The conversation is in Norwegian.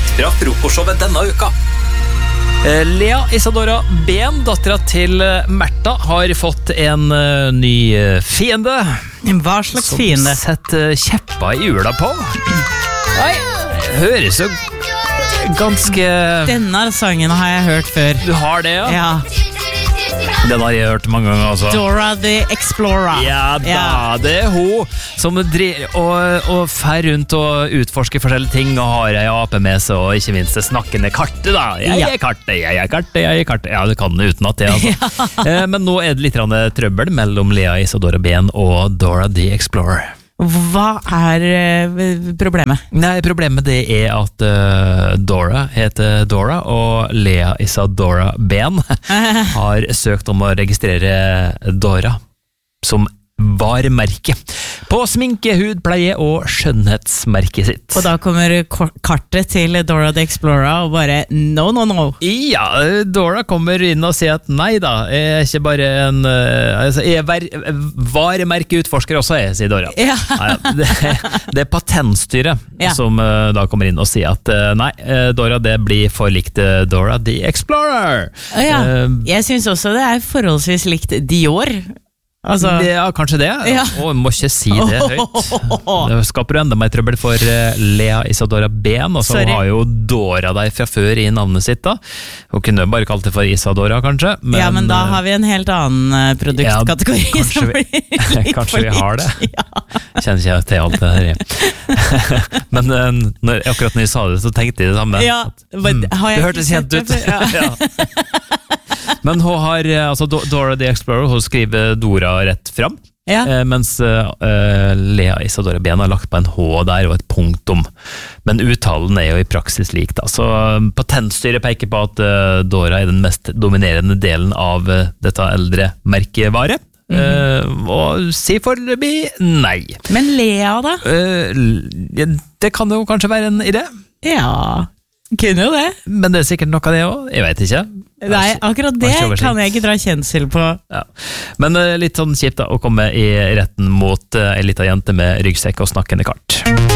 fra frokostshowet denne uka. Lea Isadora Ben, dattera til Märtha, har fått en ny fiende. Hva slags fiende? Som setter kjeppa i hjula på. Nei, høres jo ganske... Denne sangen har jeg hørt før. Du har det, ja? Ja. Den har jeg hørt mange ganger også. Dora the Explorer. Ja da, det er hun som og fer rundt og utforsker forskjellige ting og har ei ape med seg, og ikke minst det snakkende kartet da. Jeg er kartet. Ja, det kan det uten at det, altså. Men nå er det litt trøbbel mellom Lea Isadora Ben og Dora the Explorer. Hva er problemet? Nei, problemet det er at Dora heter Dora, og Lea Isadora Ben har søkt om å registrere Dora som varemerke på sminke, hudpleie og skjønnhetsmerket sitt. Og da kommer kartet til Dora the Explorer og bare no. Ja, Dora kommer inn og sier at nei da, jeg er ikke bare en jeg er varemerkeutforsker også, sier Dora. Ja. Det er patentstyret som da kommer inn og sier at nei, Dora, det blir for likt Dora the Explorer. Ja. Jeg synes også det er forholdsvis likt Dior. Altså, ja, kanskje det. Og må ikke si det høyt. Det skaper jo enda mer trøbbel for Lea Isadora Ben, og så har jo Dora der fra før i navnet sitt da. Hun kunne bare kalt det for Isadora, kanskje. Men da har vi en helt annen produktkategori som blir litt for likt. Kanskje vi har det. Kjenner ikke jeg til alt det her. Men akkurat når jeg sa det, så tenkte jeg det samme. Det hørtes kjent ut. Ja. Men hun har, altså Dora the Explorer, hun skriver Dora rett fram, mens Lea Isadora Ben har lagt på en H der og et punktum. Men uttalen er jo i praksis lik da. Så patentstyret peker på at Dora er den mest dominerende delen av dette eldre merkevare. Og sier foreløpig nei. Men Lea da? Det kan jo kanskje være en idé. Ja, kunne jo det. Men det er sikkert noe av det også, jeg vet ikke. Nei, akkurat det kan jeg ikke dra kjensel på. Ja. Men litt sånn kjipt da, å komme i retten mot en liten jente med ryggsekk og snakkende kart.